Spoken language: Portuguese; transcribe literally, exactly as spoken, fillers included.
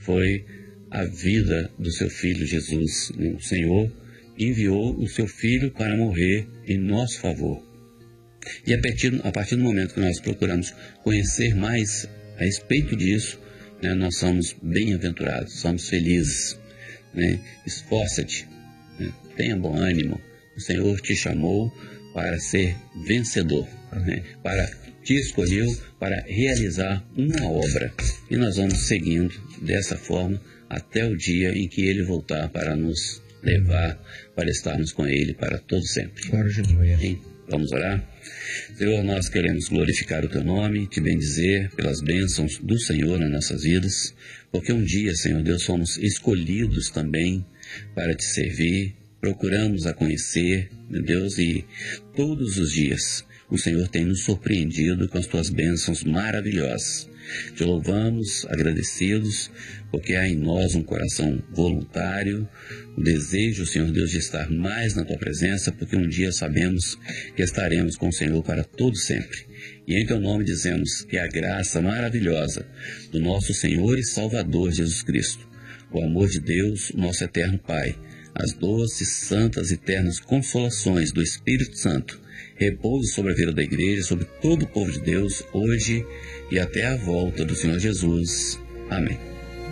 foi a vida do seu Filho Jesus. O Senhor enviou o seu Filho para morrer em nosso favor. E a partir, a partir do momento que nós procuramos conhecer mais a respeito disso, né, nós somos bem-aventurados, somos felizes. Né? Esforça-te, né? Tenha bom ânimo. O Senhor te chamou para ser vencedor, né? Para te escolheu para realizar uma obra. E nós vamos seguindo dessa forma até o dia em que Ele voltar para nos levar, para estarmos com Ele para todo sempre. Glória a Jesus. Hein? Vamos orar? Senhor, nós queremos glorificar o Teu nome, te bendizer pelas bênçãos do Senhor nas nossas vidas, porque um dia, Senhor Deus, fomos escolhidos também para te servir, procuramos a conhecer, meu Deus, e todos os dias o Senhor tem nos surpreendido com as Tuas bênçãos maravilhosas. Te louvamos, agradecidos, porque há em nós um coração voluntário, o desejo, Senhor Deus, de estar mais na Tua presença, porque um dia sabemos que estaremos com o Senhor para todo sempre. E em Teu nome dizemos que a graça maravilhosa do nosso Senhor e Salvador Jesus Cristo, o amor de Deus, nosso eterno Pai, as doces, santas e eternas consolações do Espírito Santo, repouse sobre a vida da igreja, sobre todo o povo de Deus, hoje e até a volta do Senhor Jesus. Amém.